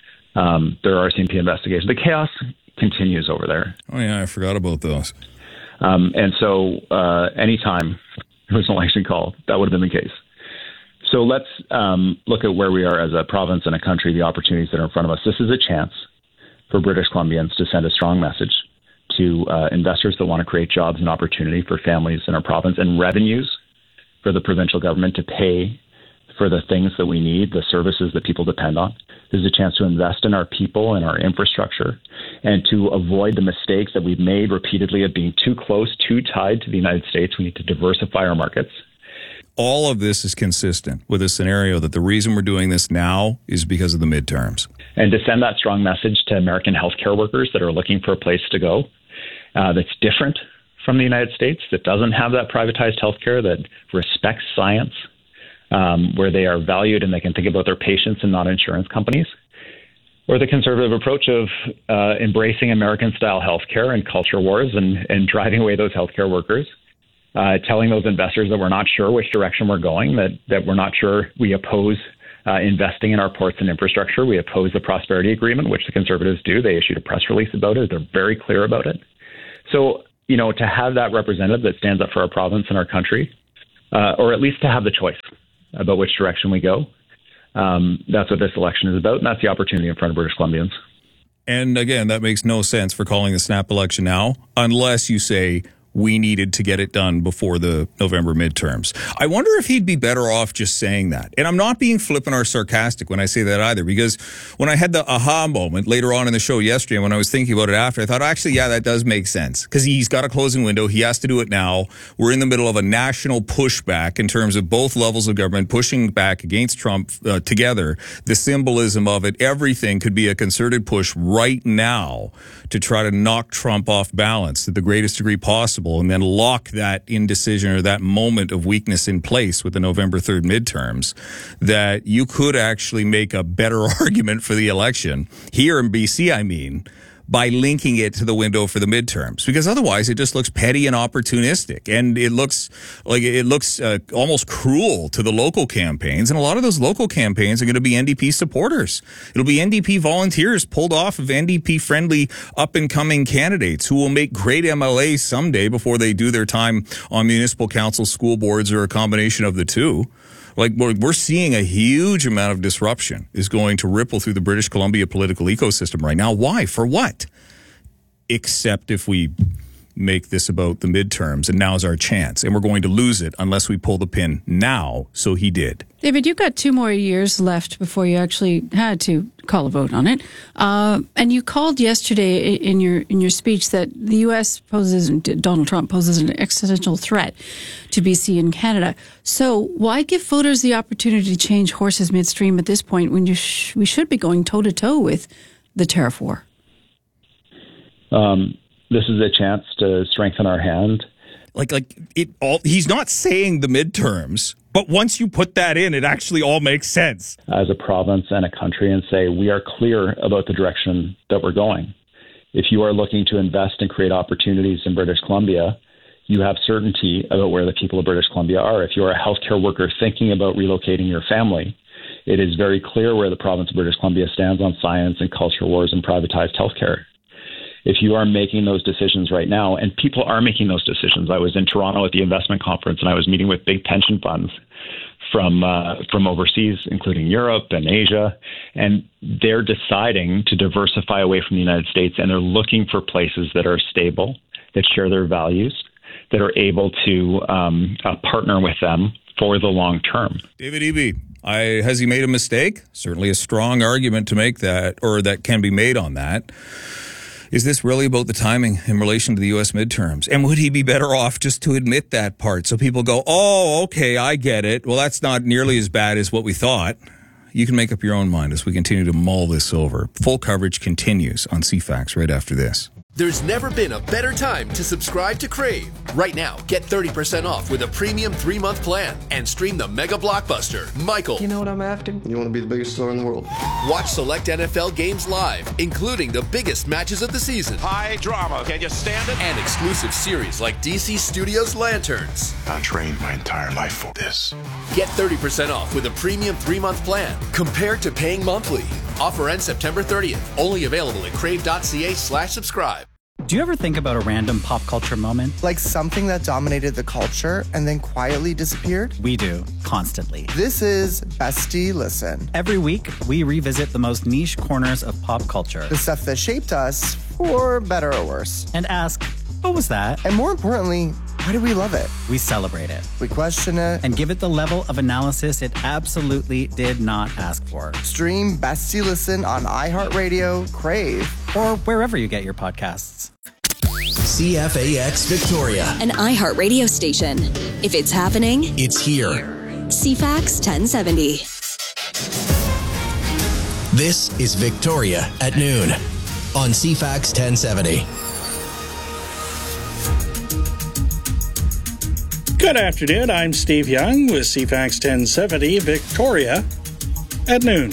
There are RCMP investigations. The chaos continues over there. Oh, yeah, I forgot about those. And so anytime there was an election call, that would have been the case. So let's look at where we are as a province and a country, the opportunities that are in front of us. This is a chance for British Columbians to send a strong message to investors that want to create jobs and opportunity for families in our province, and revenues for the provincial government to pay for the things that we need, the services that people depend on. This is a chance to invest in our people and our infrastructure, and to avoid the mistakes that we've made repeatedly of being too close, too tied to the United States. We need to diversify our markets. All of this is consistent with a scenario that the reason we're doing this now is because of the midterms. And to send that strong message to American healthcare workers that are looking for a place to go that's different from the United States, that doesn't have that privatized healthcare, that respects science, where they are valued and they can think about their patients and not insurance companies, or the conservative approach of embracing American-style healthcare and culture wars and driving away those healthcare workers, telling those investors that we're not sure which direction we're going, that we're not sure. We oppose investing in our ports and infrastructure. We oppose the Prosperity Agreement, which the Conservatives do. They issued a press release about it. They're very clear about it. So, to have that representative that stands up for our province and our country, or at least to have the choice about which direction we go, that's what this election is about, and that's the opportunity in front of British Columbians. And again, that makes no sense for calling the snap election now, unless you say we needed to get it done before the November midterms. I wonder if he'd be better off just saying that. And I'm not being flippant or sarcastic when I say that either, because when I had the aha moment later on in the show yesterday, when I was thinking about it after, I thought, actually, yeah, that does make sense, because he's got a closing window. He has to do it now. We're in the middle of a national pushback in terms of both levels of government pushing back against Trump together. The symbolism of it, everything could be a concerted push right now to try to knock Trump off balance to the greatest degree possible, and then lock that indecision or that moment of weakness in place with the November 3rd midterms, that you could actually make a better argument for the election here in BC, by linking it to the window for the midterms, because otherwise it just looks petty and opportunistic, and it looks almost cruel to the local campaigns. And a lot of those local campaigns are going to be NDP supporters. It'll be NDP volunteers pulled off of NDP-friendly up-and-coming candidates who will make great MLAs someday before they do their time on municipal council, school boards, or a combination of the two. Like, we're seeing a huge amount of disruption is going to ripple through the British Columbia political ecosystem right now. Why? For what? Except if we make this about the midterms, and now's our chance. And we're going to lose it unless we pull the pin now. So he did. David, you've got 2 more years left before you actually had to call a vote on it. And you called yesterday in your speech that the U.S. Donald Trump poses an existential threat to BC and Canada. So why give voters the opportunity to change horses midstream at this point when we should be going toe-to-toe with the tariff war? This is a chance to strengthen our hand. He's not saying the midterms, but once you put that in, it actually all makes sense. As a province and a country, and say we are clear about the direction that we're going. If you are looking to invest and create opportunities in British Columbia, you have certainty about where the people of British Columbia are. If you're a healthcare worker thinking about relocating your family, it is very clear where the province of British Columbia stands on science and culture wars and privatized healthcare. If you are making those decisions right now, and people are making those decisions. I was in Toronto at the investment conference, and I was meeting with big pension funds from overseas, including Europe and Asia, and they're deciding to diversify away from the United States, and they're looking for places that are stable, that share their values, that are able to partner with them for the long term. David Eby, has he made a mistake? Certainly a strong argument to make that, or that can be made on that. Is this really about the timing in relation to the U.S. midterms? And would he be better off just to admit that part so people go, oh, okay, I get it. Well, that's not nearly as bad as what we thought. You can make up your own mind as we continue to mull this over. Full coverage continues on CFAX right after this. There's never been a better time to subscribe to Crave. Right now, get 30% off with a premium 3-month plan and stream the mega blockbuster, Michael. You know what I'm after? You want to be the biggest star in the world. Watch select NFL games live, including the biggest matches of the season. High drama. Can you stand it? And exclusive series like DC Studios Lanterns. I trained my entire life for this. Get 30% off with a premium 3-month plan compared to paying monthly. Offer ends September 30th. Only available at crave.ca/subscribe. Do you ever think about a random pop culture moment? Like something that dominated the culture and then quietly disappeared? We do, constantly. This is Bestie Listen. Every week, we revisit the most niche corners of pop culture. The stuff that shaped us, for better or worse. And ask, what was that? And more importantly, why do we love it? We celebrate it. We question it. And give it the level of analysis it absolutely did not ask for. Stream Bestie Listen on iHeartRadio, Crave, or wherever you get your podcasts. CFAX Victoria, an iHeartRadio station. If it's happening, it's here. CFAX 1070. This is Victoria at noon on CFAX 1070. Good afternoon. I'm Steve Young with CFAX 1070 Victoria at noon.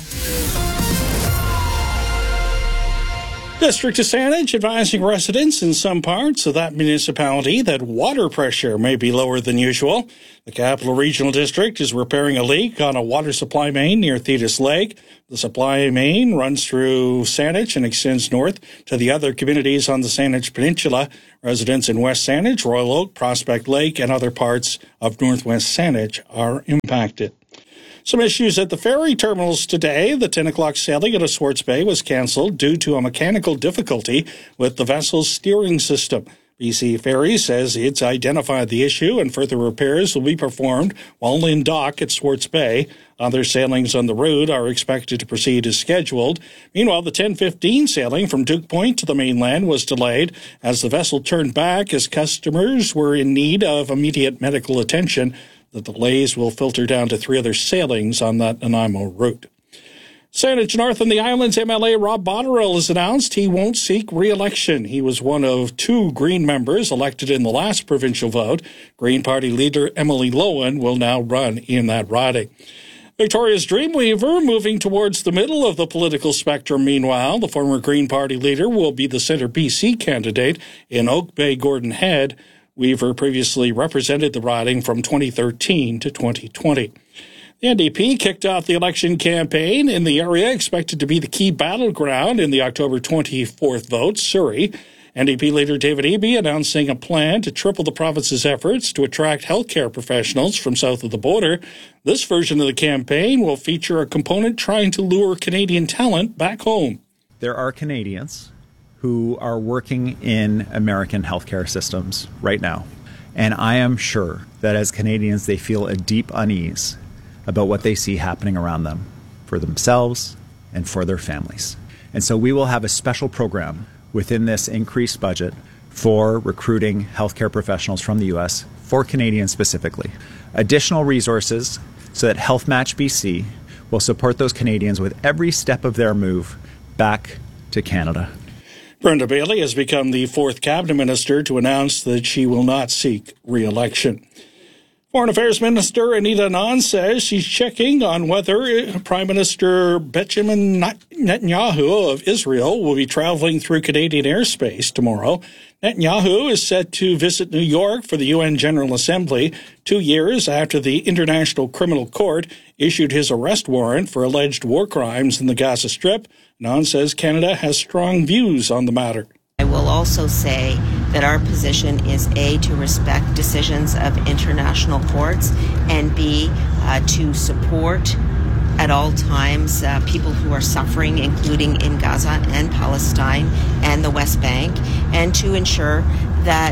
District of Saanich advising residents in some parts of that municipality that water pressure may be lower than usual. The Capital Regional District is repairing a leak on a water supply main near Thetis Lake. The supply main runs through Saanich and extends north to the other communities on the Saanich Peninsula. Residents in West Saanich, Royal Oak, Prospect Lake, and other parts of northwest Saanich are impacted. Some issues at the ferry terminals today. The 10 o'clock sailing out of Swartz Bay was canceled due to a mechanical difficulty with the vessel's steering system. BC Ferry says it's identified the issue and further repairs will be performed while in dock at Swartz Bay. Other sailings on the route are expected to proceed as scheduled. Meanwhile, the 10:15 sailing from Duke Point to the mainland was delayed as the vessel turned back as customers were in need of immediate medical attention. The delays will filter down to 3 other sailings on that Nanaimo route. Saanich North and the Islands MLA Rob Botterill has announced he won't seek re-election. He was one of 2 Green members elected in the last provincial vote. Green Party leader Emily Lowen will now run in that riding. Victoria's Dreamweaver moving towards the middle of the political spectrum. Meanwhile, the former Green Party leader will be the Centre BC candidate in Oak Bay Gordon Head. Weaver previously represented the riding from 2013 to 2020. The NDP kicked off the election campaign in the area expected to be the key battleground in the October 24th vote, Surrey. NDP leader David Eby announcing a plan to triple the province's efforts to attract healthcare professionals from south of the border. This version of the campaign will feature a component trying to lure Canadian talent back home. There are Canadians who are working in American healthcare systems right now. And I am sure that as Canadians, they feel a deep unease about what they see happening around them for themselves and for their families. And so we will have a special program within this increased budget for recruiting healthcare professionals from the U.S. for Canadians specifically. Additional resources so that Health Match BC will support those Canadians with every step of their move back to Canada. Brenda Bailey has become the 4th cabinet minister to announce that she will not seek re-election. Foreign Affairs Minister Anita Anand says she's checking on whether Prime Minister Benjamin Netanyahu of Israel will be traveling through Canadian airspace tomorrow. Netanyahu is set to visit New York for the UN General Assembly 2 years after the International Criminal Court issued his arrest warrant for alleged war crimes in the Gaza Strip. Anand says Canada has strong views on the matter. I will also say that our position is A, to respect decisions of international courts, and B, to support at all times people who are suffering, including in Gaza and Palestine and the West Bank, and to ensure that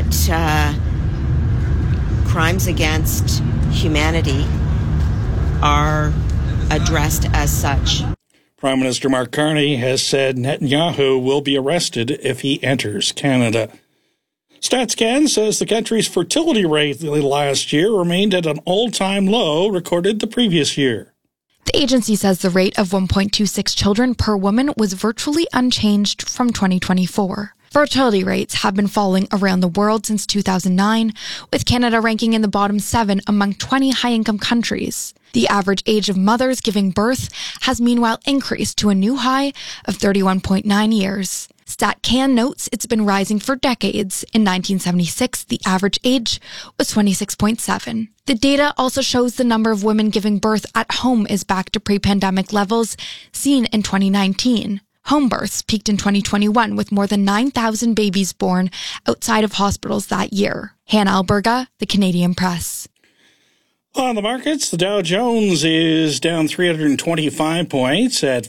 crimes against humanity are addressed as such. Prime Minister Mark Carney has said Netanyahu will be arrested if he enters Canada. StatsCan says the country's fertility rate last year remained at an all-time low recorded the previous year. The agency says the rate of 1.26 children per woman was virtually unchanged from 2024. Fertility rates have been falling around the world since 2009, with Canada ranking in the bottom 7 among 20 high-income countries. The average age of mothers giving birth has meanwhile increased to a new high of 31.9 years. StatCan notes it's been rising for decades. In 1976, the average age was 26.7. The data also shows the number of women giving birth at home is back to pre-pandemic levels seen in 2019. Home births peaked in 2021 with more than 9,000 babies born outside of hospitals that year. Hannah Alberga, The Canadian Press. On the markets, the Dow Jones is down 325 points at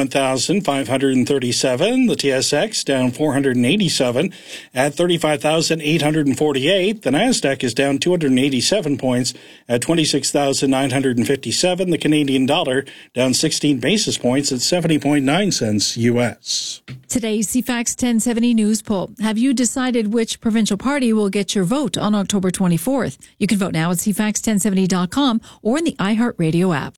51,537. The TSX down 487 at 35,848. The Nasdaq is down 287 points at 26,957. The Canadian dollar down 16 basis points at 70.9 cents U.S. Today's CFAX 1070 News Poll. Have you decided which provincial party will get your vote on October 24th? You can vote now at CFAX1070.com or in the iHeartRadio app.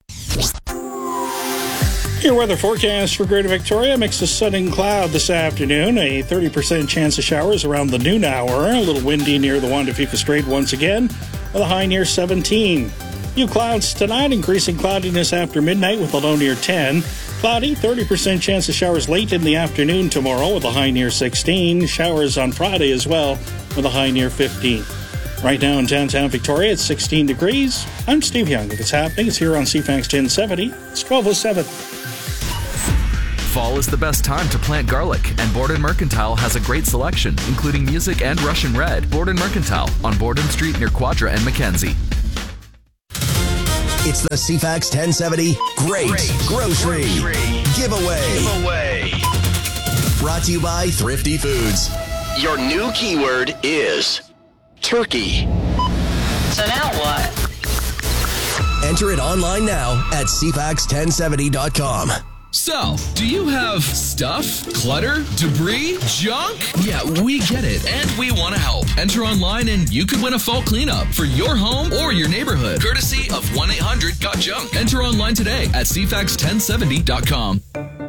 Your weather forecast for Greater Victoria: mix of sun and cloud this afternoon. A 30% chance of showers around the noon hour. A little windy near the Juan de Fuca Strait once again, with a high near 17. Few clouds tonight, increasing cloudiness after midnight with a low near 10. Cloudy, 30% chance of showers late in the afternoon tomorrow with a high near 16. Showers on Friday as well with a high near 15. Right now in downtown Victoria, it's 16 degrees. I'm Steve Young. If it's happening, it's here on CFAX 1070. It's 12:07. Fall is the best time to plant garlic, and Borden Mercantile has a great selection, including music and Russian red. Borden Mercantile on Borden Street near Quadra and Mackenzie. It's the CFAX 1070 Great Grocery Giveaway. Brought to you by Thrifty Foods. Your new keyword is turkey. So now what? Enter it online now at CFAX1070.com. So, do you have stuff, clutter, debris, junk? Yeah, we get it, and we want to help. Enter online and you could win a fall cleanup for your home or your neighborhood, courtesy of 1-800-GOT-JUNK. Enter online today at CFAX1070.com.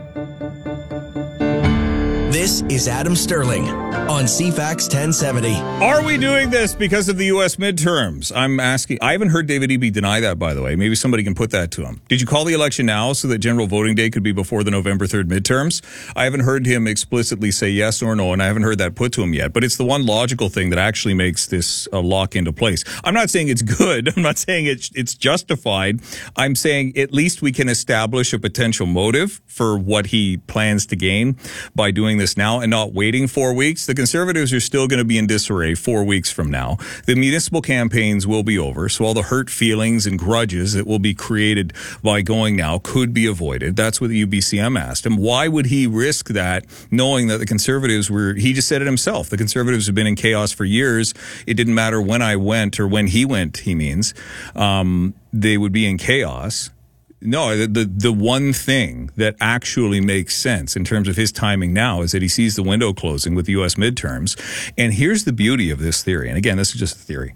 This is Adam Sterling on CFAX 1070. Are we doing this because of the U.S. midterms? I'm asking. I haven't heard David Eby deny that, by the way. Maybe somebody can put that to him. Did you call the election now so that general voting day could be before the November 3rd midterms? I haven't heard him explicitly say yes or no, and I haven't heard that put to him yet. But it's the one logical thing that actually makes this lock into place. I'm not saying it's good. I'm not saying it's justified. I'm saying at least we can establish a potential motive for what he plans to gain by doing this now and not waiting 4 weeks. The Conservatives are still going to be in disarray 4 weeks from now. The municipal campaigns will be over, so all the hurt feelings and grudges that will be created by going now could be avoided. That's what the UBCM asked him. Why would he risk that, knowing that the Conservatives were, he just said it himself, the Conservatives have been in chaos for years. It didn't matter when I went or when he went, he means. They would be in chaos. No, the one thing that actually makes sense in terms of his timing now is that he sees the window closing with the U.S. midterms. And here's the beauty of this theory. And again, this is just a theory.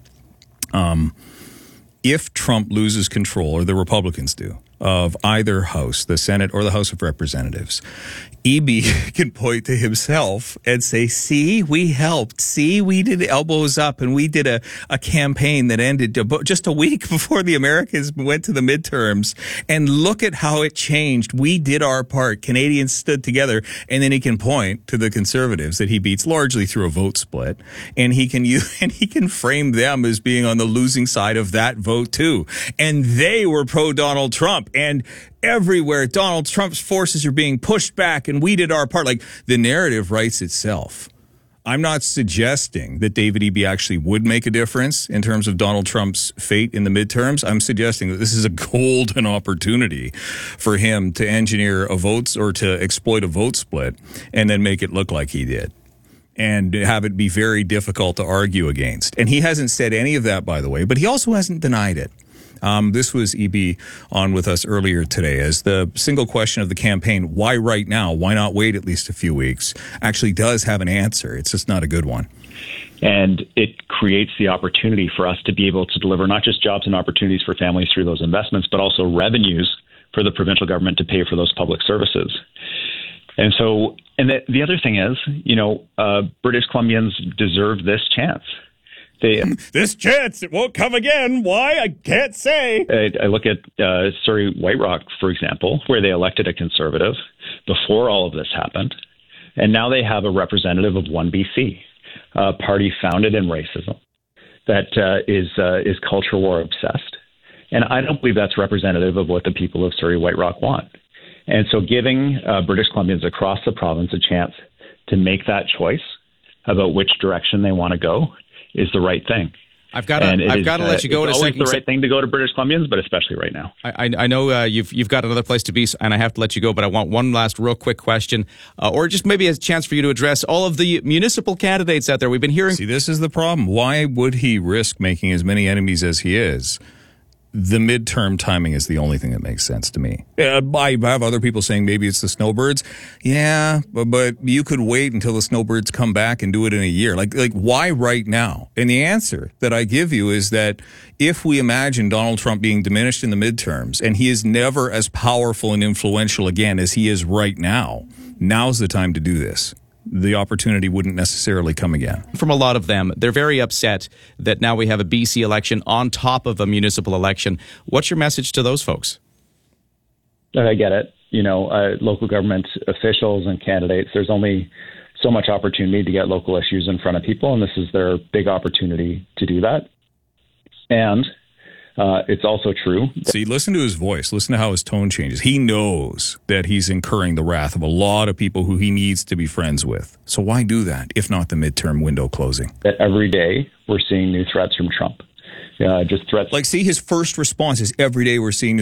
If Trump loses control, or the Republicans do, of either house, the Senate or the House of Representatives, Eby can point to himself and say, see, we helped. See, we did elbows up and we did a campaign that ended just a week before the Americans went to the midterms. And look at how it changed. We did our part. Canadians stood together. And then he can point to the Conservatives that he beats largely through a vote split. And he can frame them as being on the losing side of that vote too. And they were pro Donald Trump. And everywhere, Donald Trump's forces are being pushed back and we did our part. Like, the narrative writes itself. I'm not suggesting that David Eby actually would make a difference in terms of Donald Trump's fate in the midterms. I'm suggesting that this is a golden opportunity for him to engineer a vote or to exploit a vote split and then make it look like he did and have it be very difficult to argue against. And he hasn't said any of that, by the way, but he also hasn't denied it. This was Eby on with us earlier today as the single question of the campaign, why right now, why not wait at least a few weeks, actually does have an answer. It's just not a good one. And it creates the opportunity for us to be able to deliver not just jobs and opportunities for families through those investments, but also revenues for the provincial government to pay for those public services. And so, and the other thing is, British Columbians deserve this chance. This chance, it won't come again. Why? I can't say. I look at Surrey White Rock, for example, where they elected a Conservative before all of this happened. And now they have a representative of 1BC, a party founded in racism that is culture war obsessed. And I don't believe that's representative of what the people of Surrey White Rock want. And so giving British Columbians across the province a chance to make that choice about which direction they want to go is the right thing. I've got to let you go. It's always the right thing to go to British Columbians, but especially right now. I know you've got another place to be, and I have to let you go, but I want one last real quick question, or just maybe a chance for you to address all of the municipal candidates out there. We've been hearing... See, this is the problem. Why would he risk making as many enemies as he is? The midterm timing is the only thing that makes sense to me. I have other people saying maybe it's the snowbirds. Yeah, but you could wait until the snowbirds come back and do it in a year. Like why right now? And the answer that I give you is that if we imagine Donald Trump being diminished in the midterms and he is never as powerful and influential again as he is right now, now's the time to do this. The opportunity wouldn't necessarily come again. From a lot of them, they're very upset that now we have a BC election on top of a municipal election. What's your message to those folks? I get it. Local government officials and candidates, there's only so much opportunity to get local issues in front of people, and this is their big opportunity to do that. And it's also true. See, listen to his voice. Listen to how his tone changes. He knows that he's incurring the wrath of a lot of people who he needs to be friends with. So why do that, if not the midterm window closing? That every day we're seeing new threats from Trump. Just threats. See, his first response is every day we're seeing new